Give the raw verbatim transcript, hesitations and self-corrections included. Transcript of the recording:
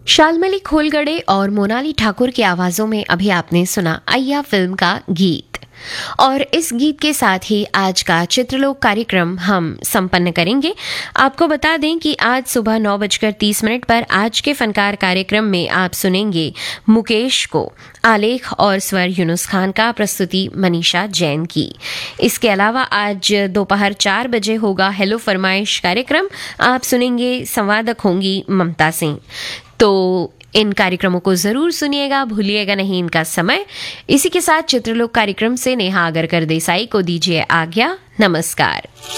शाल्मली खोलगड़े और मोनाली ठाकुर की आवाजों में अभी आपने सुना अय्या फिल्म का गीत। और इस गीत के साथ ही आज का चित्रलोक कार्यक्रम हम संपन्न करेंगे। आपको बता दें कि आज सुबह नौ बजकर तीस मिनट पर आज के फनकार कार्यक्रम में आप सुनेंगे मुकेश को, आलेख और स्वर यूनुस खान का, प्रस्तुति मनीषा जैन की। इसके अलावा आज दोपहर चार बजे होगा हेलो फरमाइश कार्यक्रम। आप सुनेंगे, संवादक होंगी ममता सिंह। तो इन कार्यक्रमों को जरूर सुनिएगा, भूलिएगा नहीं इनका समय। इसी के साथ चित्रलोक कार्यक्रम से नेहा आगरकर देसाई को दीजिए आज्ञा। नमस्कार।